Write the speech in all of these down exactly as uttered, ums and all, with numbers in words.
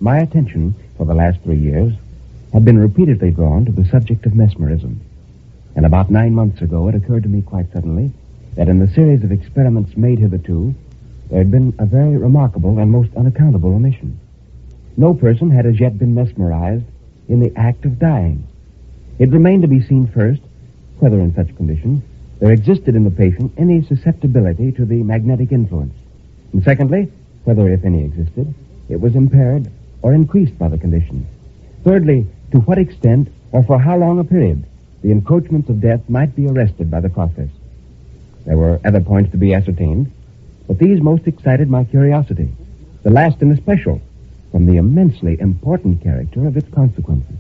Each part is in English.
my attention for the last three years had been repeatedly drawn to the subject of mesmerism. And about nine months ago, it occurred to me quite suddenly that in the series of experiments made hitherto, there had been a very remarkable and most unaccountable omission. No person had as yet been mesmerized in the act of dying. It remained to be seen first whether in such conditions there existed in the patient any susceptibility to the magnetic influence. And secondly, whether, if any existed, it was impaired or increased by the condition. Thirdly, to what extent or for how long a period the encroachments of death might be arrested by the process. There were other points to be ascertained, but these most excited my curiosity, the last in especial, from the immensely important character of its consequences.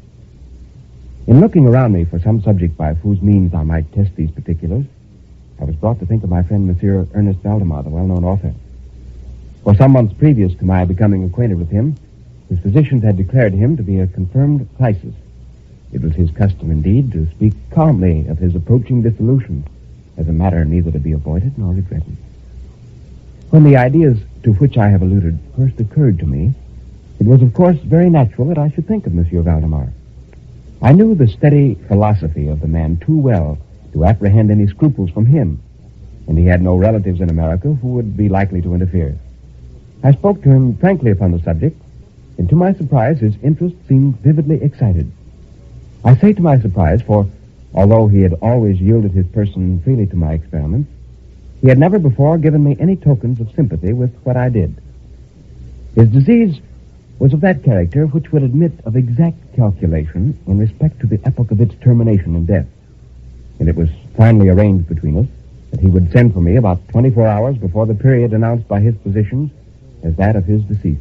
In looking around me for some subject by whose means I might test these particulars, I was brought to think of my friend Monsieur Ernest Valdemar, the well-known author. For some months previous to my becoming acquainted with him, his physicians had declared him to be a confirmed crisis. It was his custom, indeed, to speak calmly of his approaching dissolution as a matter neither to be avoided nor regretted. When the ideas to which I have alluded first occurred to me, it was, of course, very natural that I should think of Monsieur Valdemar. I knew the steady philosophy of the man too well to apprehend any scruples from him, and he had no relatives in America who would be likely to interfere. I spoke to him frankly upon the subject, and to my surprise, his interest seemed vividly excited. I say to my surprise, for although he had always yielded his person freely to my experiments, he had never before given me any tokens of sympathy with what I did. His disease was of that character which would admit of exact calculation in respect to the epoch of its termination in death. And it was finally arranged between us that he would send for me about twenty-four hours before the period announced by his physicians as that of his decease.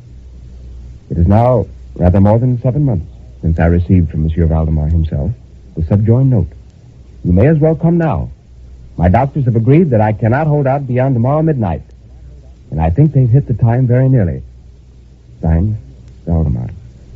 It is now rather more than seven months since I received from Monsieur Valdemar himself the subjoined note. You may as well come now. My doctors have agreed that I cannot hold out beyond tomorrow midnight, and I think they've hit the time very nearly. Signed, Valdemar.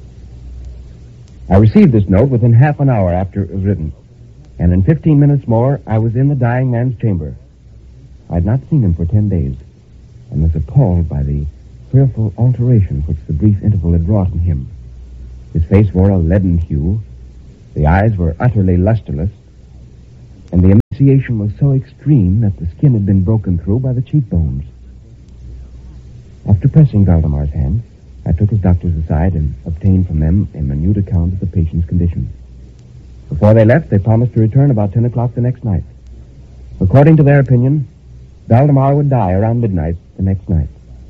I received this note within half an hour after it was written, and in fifteen minutes more, I was in the dying man's chamber. I had not seen him for ten days, and was appalled by the fearful alteration which the brief interval had wrought in him. His face wore a leaden hue, the eyes were utterly lusterless, and the emaciation was so extreme that the skin had been broken through by the cheekbones. After pressing Valdemar's hand, I took his doctors aside and obtained from them a minute account of the patient's condition. Before they left, they promised to return about ten o'clock the next night. According to their opinion, Valdemar would die around midnight the next night.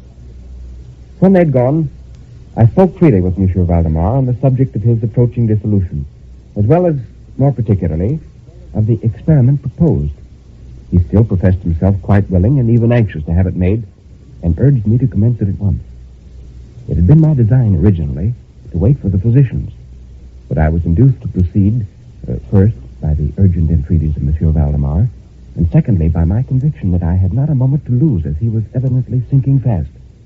When they'd gone, I spoke freely with Monsieur Valdemar on the subject of his approaching dissolution, as well as, more particularly, of the experiment proposed. He still professed himself quite willing and even anxious to have it made, and urged me to commence it at once. It had been my design originally to wait for the physicians, but I was induced to proceed, uh, first, by the urgent entreaties of Monsieur Valdemar, and secondly, by my conviction that I had not a moment to lose, as he was evidently sinking fast.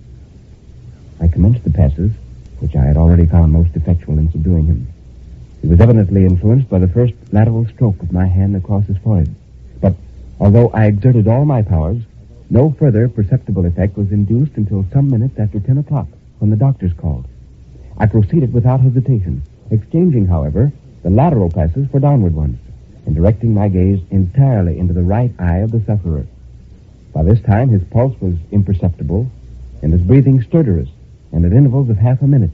I commenced the passes, which I had already found most effectual in subduing him. He was evidently influenced by the first lateral stroke of my hand across his forehead, but although I exerted all my powers, no further perceptible effect was induced until some minutes after ten o'clock, when the doctors called. I proceeded without hesitation, exchanging, however, the lateral passes for downward ones, and directing my gaze entirely into the right eye of the sufferer. By this time, his pulse was imperceptible, and his breathing stertorous, and at intervals of half a minute.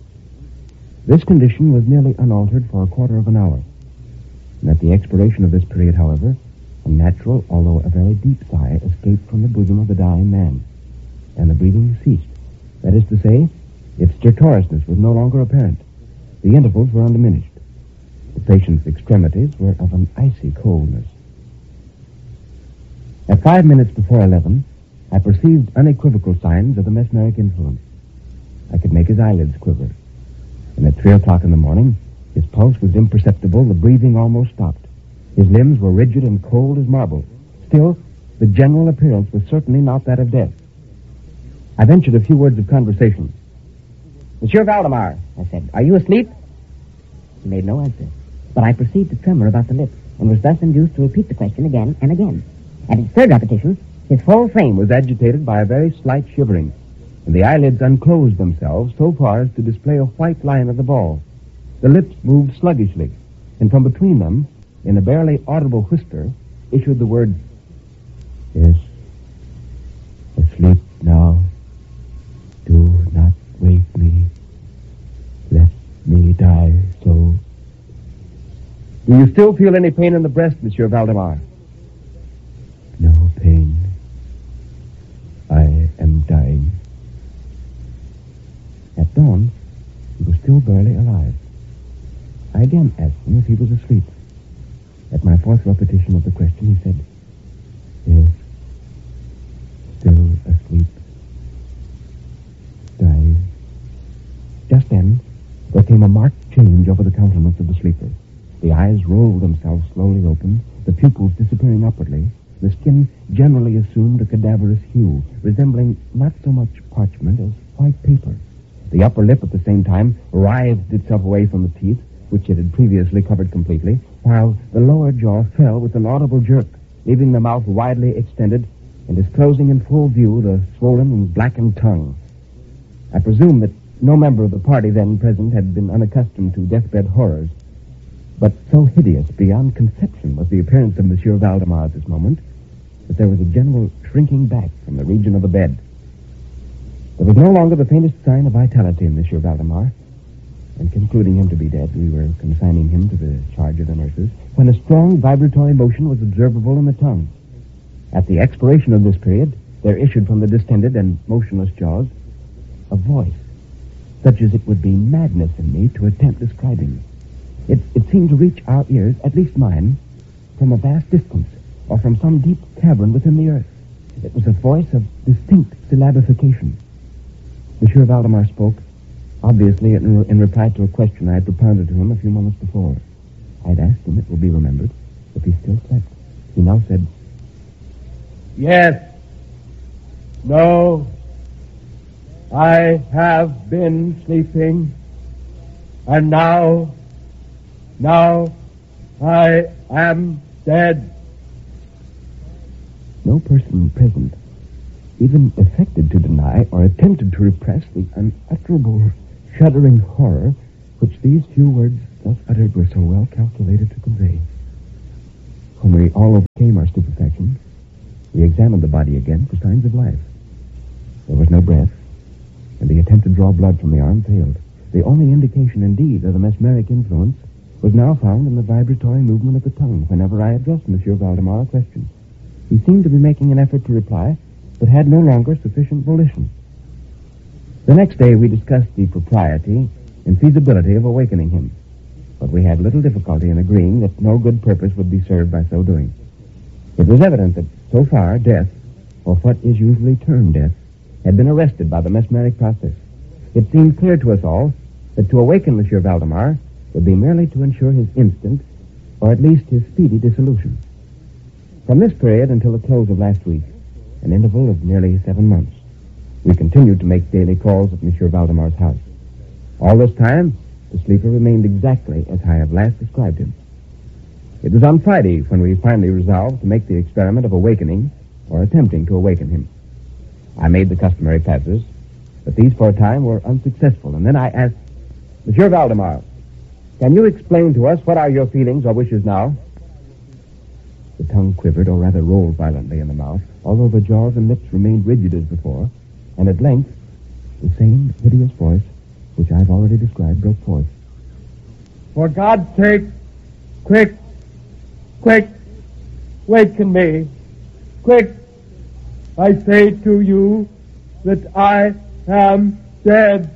This condition was nearly unaltered for a quarter of an hour, and at the expiration of this period, however, a natural, although a very deep sigh escaped from the bosom of the dying man, and the breathing ceased. That is to say, its stertorousness was no longer apparent. The intervals were undiminished. The patient's extremities were of an icy coldness. At five minutes before eleven, I perceived unequivocal signs of the mesmeric influence. I could make his eyelids quiver. And at three o'clock in the morning, his pulse was imperceptible, the breathing almost stopped. His limbs were rigid and cold as marble. Still, the general appearance was certainly not that of death. I ventured a few words of conversation. Monsieur Valdemar, I said, are you asleep? He made no answer, but I perceived a tremor about the lips, and was thus induced to repeat the question again and again. At its third repetition, his whole frame was was agitated by a very slight shivering. and the eyelids unclosed themselves so far as to display a white line of the ball. The lips moved sluggishly, and from between them, in a barely audible whisper, issued the words, "Yes, asleep now. Do not wake me. Let me die so." "Do you still feel any pain in the breast, Monsieur Valdemar?" "No pain. I am dying." At dawn, he was still barely alive. I again asked him if he was asleep. At my fourth repetition of the question, he said, "Yes, still asleep. Dying." Just then, there came a marked change over the countenance of the sleeper. The eyes rolled themselves slowly open, the pupils disappearing upwardly. The skin generally assumed a cadaverous hue, resembling not so much parchment as white paper. The upper lip at the same time writhed itself away from the teeth, which it had previously covered completely, while the lower jaw fell with an audible jerk, leaving the mouth widely extended and disclosing in full view the swollen and blackened tongue. I presume that no member of the party then present had been unaccustomed to deathbed horrors, but so hideous beyond conception was the appearance of Monsieur Valdemar at this moment that there was a general shrinking back from the region of the bed. There was no longer the faintest sign of vitality in Monsieur Valdemar, and concluding him to be dead, we were consigning him to the charge of the nurses, when a strong vibratory motion was observable in the tongue. At the expiration of this period, there issued from the distended and motionless jaws a voice, such as it would be madness in me to attempt describing. It, it seemed to reach our ears, at least mine, from a vast distance, or from some deep cavern within the earth. It was a voice of distinct syllabification. Monsieur Valdemar spoke, obviously in, in reply to a question I had propounded to him a few moments before. I had asked him, it will be remembered, if he still slept. He now said, "Yes. No. I have been sleeping. And now, now I am dead." No person present even affected to deny or attempted to repress the unutterable, shuddering horror which these few words thus uttered were so well calculated to convey. When we all overcame our stupefaction, we examined the body again for signs of life. There was no breath, and the attempt to draw blood from the arm failed. The only indication, indeed, of the mesmeric influence was now found in the vibratory movement of the tongue whenever I addressed Monsieur Valdemar a question. He seemed to be making an effort to reply, but had no longer sufficient volition. The next day we discussed the propriety and feasibility of awakening him, but we had little difficulty in agreeing that no good purpose would be served by so doing. It was evident that, so far, death, or what is usually termed death, had been arrested by the mesmeric process. It seemed clear to us all that to awaken Monsieur Valdemar would be merely to ensure his instant, or at least his speedy dissolution. From this period until the close of last week, an interval of nearly seven months, we continued to make daily calls at Monsieur Valdemar's house. All this time, the sleeper remained exactly as I have last described him. It was on Friday when we finally resolved to make the experiment of awakening or attempting to awaken him. I made the customary passes, but these for a time were unsuccessful, and then I asked, "Monsieur Valdemar, can you explain to us what are your feelings or wishes now?" The tongue quivered, or rather rolled violently in the mouth, although the jaws and lips remained rigid as before, and at length, the same hideous voice, which I have already described, broke forth. "For God's sake, quick, quick, waken me, quick. I say to you that I am dead."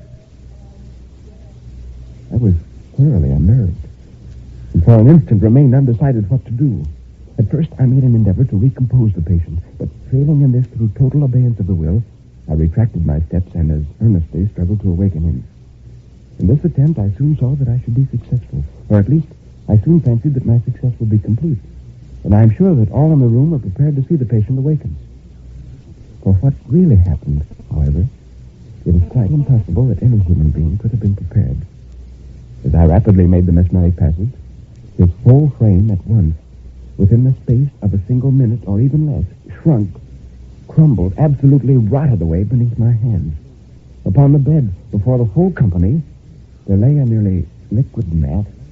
I was thoroughly unnerved, and for an instant remained undecided what to do. At first, I made an endeavor to recompose the patient, but failing in this through total abeyance of the will, I retracted my steps and as earnestly struggled to awaken him. In this attempt, I soon saw that I should be successful, or at least, I soon fancied that my success would be complete, and I am sure that all in the room were prepared to see the patient awakened. For what really happened, however, it is quite impossible that any human being could have been prepared. As I rapidly made the mesmeric passage, his whole frame at once, within the space of a single minute or even less, shrunk, crumbled, absolutely rotted away beneath my hands. Upon the bed, before the whole company, there lay a nearly liquid mat